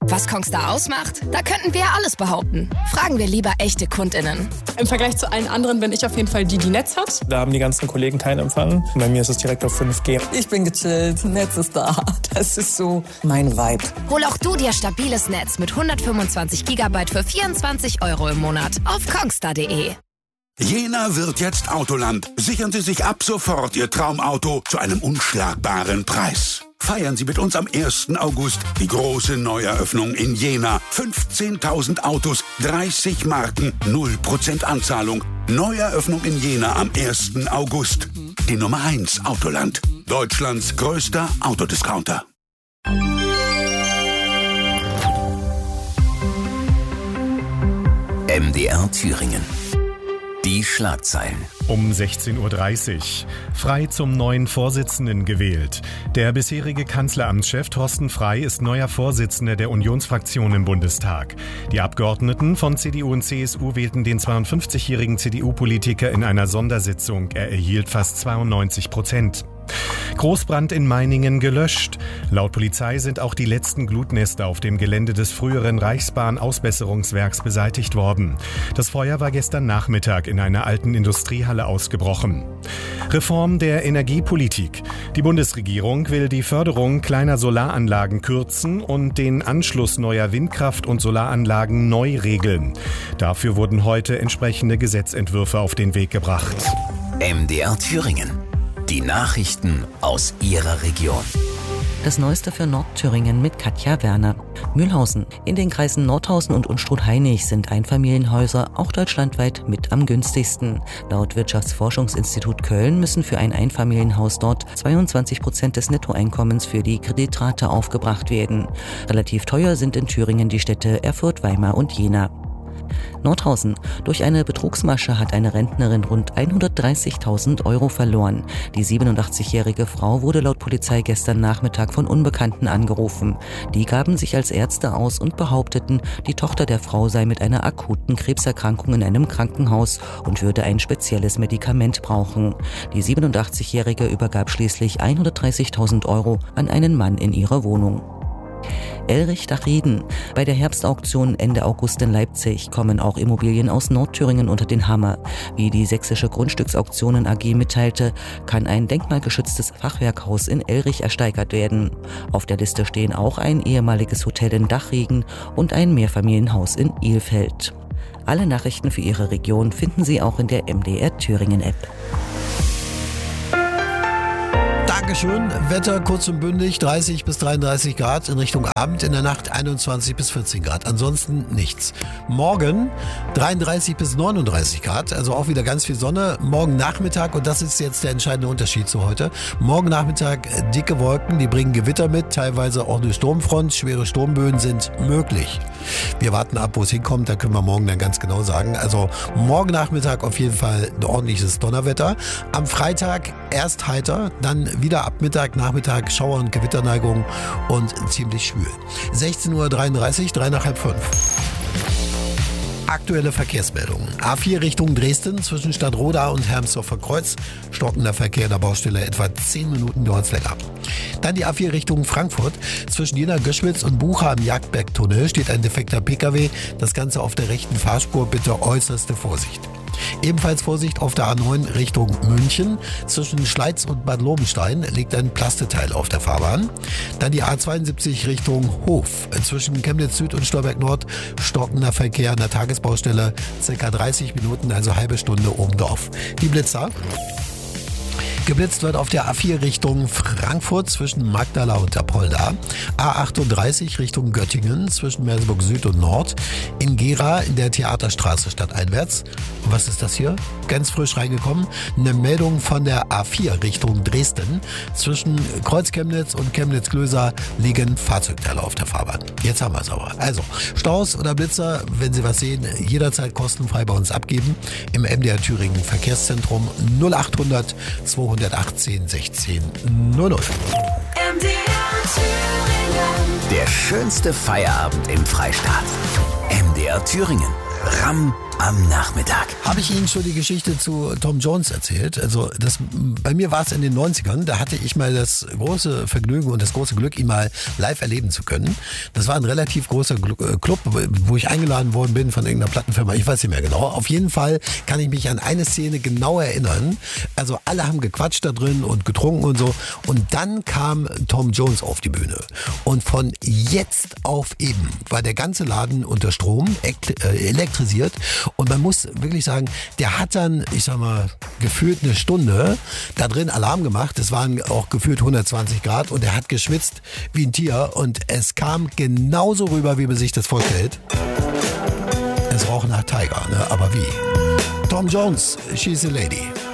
Was Kongstar ausmacht? Da könnten wir alles behaupten. Fragen wir lieber echte KundInnen. Im Vergleich zu allen anderen bin ich auf jeden Fall die Netz hat. Da haben die ganzen Kollegen keinen Empfang. Bei mir ist es direkt auf 5G. Ich bin gechillt, Netz ist da. Das ist so mein Vibe. Hol auch du dir stabiles Netz mit 125 GB für 24 € im Monat auf kongstar.de. Jena wird jetzt Autoland. Sichern Sie sich ab sofort Ihr Traumauto zu einem unschlagbaren Preis. Feiern Sie mit uns am 1. August die große Neueröffnung in Jena. 15.000 Autos, 30 Marken, 0% Anzahlung. Neueröffnung in Jena am 1. August. Die Nummer 1 Autoland. Deutschlands größter Autodiscounter. MDR Thüringen. Die Schlagzeilen. Um 16:30 Uhr. Frey zum neuen Vorsitzenden gewählt. Der bisherige Kanzleramtschef Thorsten Frey ist neuer Vorsitzender der Unionsfraktion im Bundestag. Die Abgeordneten von CDU und CSU wählten den 52-jährigen CDU-Politiker in einer Sondersitzung. Er erhielt fast 92%. Großbrand in Meiningen gelöscht. Laut Polizei sind auch die letzten Glutnester auf dem Gelände des früheren Reichsbahn-Ausbesserungswerks beseitigt worden. Das Feuer war gestern Nachmittag in einer alten Industriehalle ausgebrochen. Reform der Energiepolitik. Die Bundesregierung will die Förderung kleiner Solaranlagen kürzen und den Anschluss neuer Windkraft- und Solaranlagen neu regeln. Dafür wurden heute entsprechende Gesetzentwürfe auf den Weg gebracht. MDR Thüringen. Die Nachrichten aus Ihrer Region. Das Neueste für Nordthüringen mit Katja Werner. Mühlhausen. In den Kreisen Nordhausen und Unstrut-Hainich sind Einfamilienhäuser auch deutschlandweit mit am günstigsten. Laut Wirtschaftsforschungsinstitut Köln müssen für ein Einfamilienhaus dort 22% des Nettoeinkommens für die Kreditrate aufgebracht werden. Relativ teuer sind in Thüringen die Städte Erfurt, Weimar und Jena. Nordhausen. Durch eine Betrugsmasche hat eine Rentnerin rund 130.000 € verloren. Die 87-jährige Frau wurde laut Polizei gestern Nachmittag von Unbekannten angerufen. Die gaben sich als Ärzte aus und behaupteten, die Tochter der Frau sei mit einer akuten Krebserkrankung in einem Krankenhaus und würde ein spezielles Medikament brauchen. Die 87-jährige übergab schließlich 130.000 € an einen Mann in ihrer Wohnung. Elrich-Dachrieden. Bei der Herbstauktion Ende August in Leipzig kommen auch Immobilien aus Nordthüringen unter den Hammer. Wie die Sächsische Grundstücksauktionen AG mitteilte, kann ein denkmalgeschütztes Fachwerkhaus in Elrich ersteigert werden. Auf der Liste stehen auch ein ehemaliges Hotel in Dachrieden und ein Mehrfamilienhaus in Ilfeld. Alle Nachrichten für Ihre Region finden Sie auch in der MDR Thüringen App. Dankeschön. Wetter kurz und bündig, 30 bis 33 Grad, in Richtung Abend, in der Nacht 21 bis 14 Grad. Ansonsten nichts. Morgen 33 bis 39 Grad, also auch wieder ganz viel Sonne. Morgen Nachmittag, und das ist jetzt der entscheidende Unterschied zu heute, morgen Nachmittag dicke Wolken, die bringen Gewitter mit, teilweise auch eine Sturmfront, schwere Sturmböen sind möglich. Wir warten ab, wo es hinkommt, da können wir morgen dann ganz genau sagen. Also morgen Nachmittag auf jeden Fall ein ordentliches Donnerwetter. Am Freitag erst heiter, dann wieder ab Mittag, Nachmittag Schauer- und Gewitterneigung und ziemlich schwül. 16:33 Uhr, 3 nach halb 5. Aktuelle Verkehrsmeldungen. A4 Richtung Dresden zwischen Stadtroda und Hermsdorfer Kreuz. Stockender Verkehr in der Baustelle, etwa 10 Minuten dauert es länger. Dann die A4 Richtung Frankfurt. Zwischen Jena-Göschwitz und Bucha am Jagdbergtunnel steht ein defekter Pkw. Das Ganze auf der rechten Fahrspur, bitte äußerste Vorsicht. Ebenfalls Vorsicht auf der A9 Richtung München. Zwischen Schleiz und Bad Lobenstein liegt ein Plasteteil auf der Fahrbahn. Dann die A72 Richtung Hof. Zwischen Chemnitz Süd und Stolberg Nord stockender Verkehr an der Tagesbaustelle. Circa 30 Minuten, also halbe Stunde Oberndorf. Die Blitzer. Geblitzt wird auf der A4 Richtung Frankfurt zwischen Magdala und Apolda. A38 Richtung Göttingen zwischen Merseburg Süd und Nord. In Gera in der Theaterstraße stadteinwärts. Und was ist das hier? Ganz frisch reingekommen. Eine Meldung von der A4 Richtung Dresden. Zwischen Kreuzchemnitz und Chemnitz-Klöser liegen Fahrzeugteile auf der Fahrbahn. Jetzt haben wir es aber. Also Staus oder Blitzer, wenn Sie was sehen, jederzeit kostenfrei bei uns abgeben. Im MDR Thüringen Verkehrszentrum 0800 218 16 00. Der schönste Feierabend im Freistaat. MDR Thüringen. Ramm am Nachmittag. Habe ich Ihnen schon die Geschichte zu Tom Jones erzählt? Also bei mir war es in den 90ern, da hatte ich mal das große Vergnügen und das große Glück, ihn mal live erleben zu können. Das war ein relativ großer Club, wo ich eingeladen worden bin von irgendeiner Plattenfirma, ich weiß nicht mehr genau. Auf jeden Fall kann ich mich an eine Szene genau erinnern. Also alle haben gequatscht da drin und getrunken und so. Und dann kam Tom Jones auf die Bühne. Und von jetzt auf eben war der ganze Laden unter Strom, elektrisiert. Und man muss wirklich sagen, der hat dann, ich sag mal, gefühlt eine Stunde da drin Alarm gemacht. Es waren auch gefühlt 120 Grad und er hat geschwitzt wie ein Tier. Und es kam genauso rüber, wie man sich das vorstellt. Es roch nach Tiger, ne? Aber wie? Tom Jones, She's a Lady.